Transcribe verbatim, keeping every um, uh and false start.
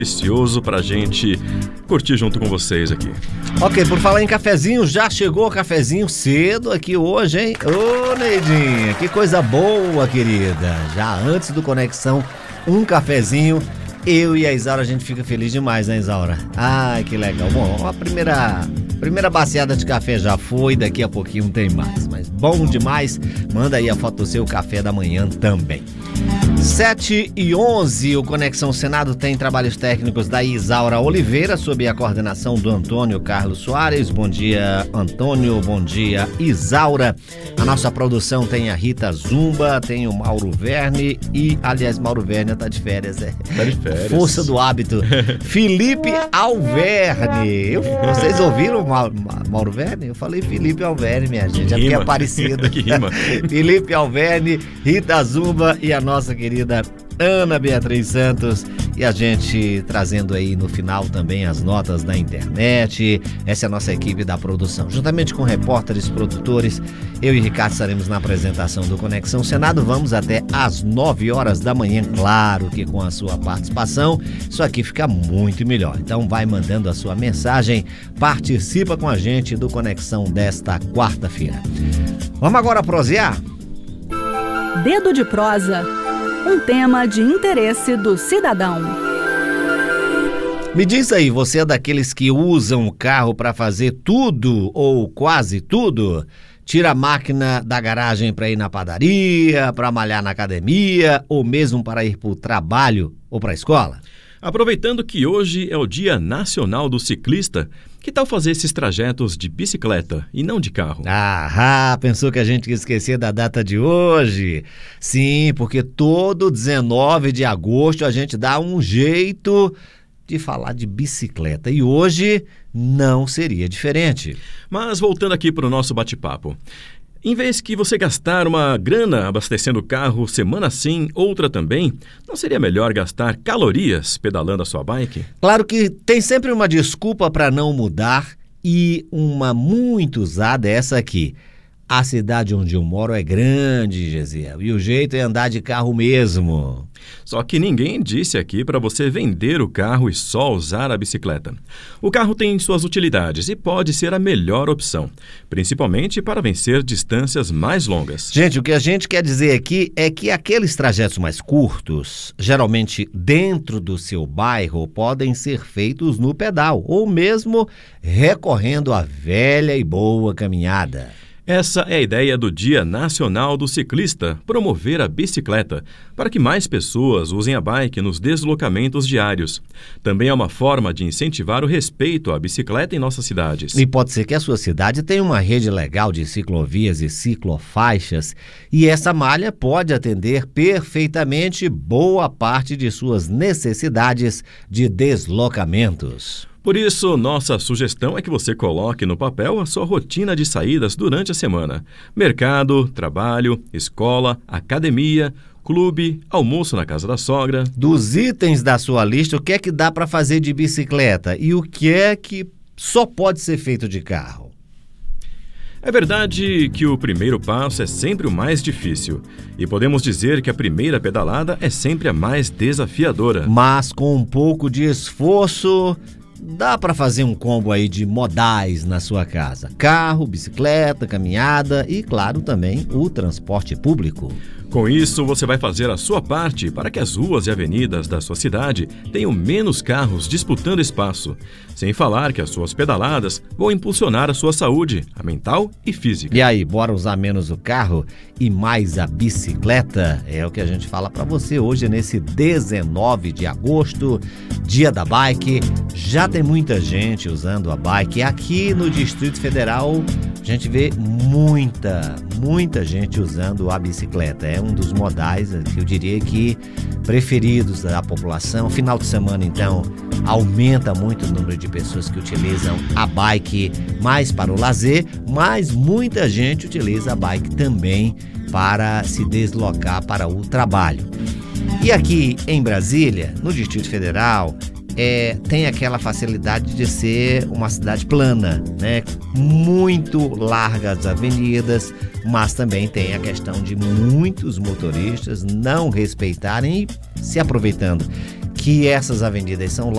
Delicioso pra gente curtir junto com vocês aqui. Ok, por falar em cafezinho, já chegou o cafezinho cedo aqui hoje, hein? Ô, Neidinha, que coisa boa, querida. Já antes do Conexão, um cafezinho. Eu e a Isaura, a gente fica feliz demais, né, Isaura? Ai, que legal. Bom, a primeira, primeira baciada de café já foi, daqui a pouquinho tem mais. Mas bom demais. Manda aí a foto do seu café da manhã também. sete e onze, o Conexão Senado tem trabalhos técnicos da Isaura Oliveira, sob a coordenação do Antônio Carlos Soares. Bom dia, Antônio. Bom dia, Isaura. A nossa produção tem a Rita Zumba, tem o Mauro Verne e, aliás, Mauro Verne tá de férias, é? Tá de férias. Força do hábito. Felipe Alverne. Eu, vocês ouviram o Mauro, Mauro Verne? Eu falei Felipe Alverne, minha gente, é porque é parecido. Que rima. Felipe Alverne, Rita Zumba e a nossa querida Ana Beatriz Santos, e a gente trazendo aí no final também as notas da internet. Essa é a nossa equipe da produção, juntamente com repórteres, produtores. Eu e Ricardo estaremos na apresentação do Conexão Senado. Vamos até às nove horas da manhã, claro que com a sua participação isso aqui fica muito melhor. Então vai mandando a sua mensagem, participa com a gente do Conexão desta quarta-feira. Vamos agora prosear? Dedo de prosa. Um tema de interesse do cidadão. Me diz aí, você é daqueles que usam o carro para fazer tudo ou quase tudo? Tira a máquina da garagem para ir na padaria, para malhar na academia ou mesmo para ir para o trabalho ou para a escola? Aproveitando que hoje é o Dia Nacional do Ciclista, que tal fazer esses trajetos de bicicleta e não de carro? Ah, pensou que a gente ia esquecer da data de hoje? Sim, porque todo dezenove de agosto a gente dá um jeito de falar de bicicleta e hoje não seria diferente. Mas voltando aqui para o nosso bate-papo. Em vez que você gastar uma grana abastecendo o carro semana sim, outra também, não seria melhor gastar calorias pedalando a sua bike? Claro que tem sempre uma desculpa para não mudar e uma muito usada é essa aqui. A cidade onde eu moro é grande, Gesiel, e o jeito é andar de carro mesmo. Só que ninguém disse aqui para você vender o carro e só usar a bicicleta. O carro tem suas utilidades e pode ser a melhor opção, principalmente para vencer distâncias mais longas. Gente, o que a gente quer dizer aqui é que aqueles trajetos mais curtos, geralmente dentro do seu bairro, podem ser feitos no pedal ou mesmo recorrendo à velha e boa caminhada. Essa é a ideia do Dia Nacional do Ciclista, promover a bicicleta, para que mais pessoas usem a bike nos deslocamentos diários. Também é uma forma de incentivar o respeito à bicicleta em nossas cidades. E pode ser que a sua cidade tenha uma rede legal de ciclovias e ciclofaixas, e essa malha pode atender perfeitamente boa parte de suas necessidades de deslocamentos. Por isso, nossa sugestão é que você coloque no papel a sua rotina de saídas durante a semana. Mercado, trabalho, escola, academia, clube, almoço na casa da sogra. Dos itens da sua lista, o que é que dá para fazer de bicicleta e o que é que só pode ser feito de carro? É verdade que o primeiro passo é sempre o mais difícil. E podemos dizer que a primeira pedalada é sempre a mais desafiadora. Mas com um pouco de esforço, dá para fazer um combo aí de modais na sua casa. Carro, bicicleta, caminhada e, claro, também o transporte público. Com isso, você vai fazer a sua parte para que as ruas e avenidas da sua cidade tenham menos carros disputando espaço. Sem falar que as suas pedaladas vão impulsionar a sua saúde, a mental e física. E aí, bora usar menos o carro e mais a bicicleta? É o que a gente fala para você hoje nesse dezenove de agosto, Dia da Bike. Já tem muita gente usando a bike. Aqui no Distrito Federal, a gente vê muita, muita gente usando a bicicleta. É um dos modais que eu diria que preferidos da população. Final de semana, então, aumenta muito o número de pessoas que utilizam a bike mais para o lazer, mas muita gente utiliza a bike também para se deslocar para o trabalho. E aqui em Brasília, no Distrito Federal, É, tem aquela facilidade de ser uma cidade plana, né? Muito largas as avenidas, mas também tem a questão de muitos motoristas não respeitarem e se aproveitando que essas avenidas são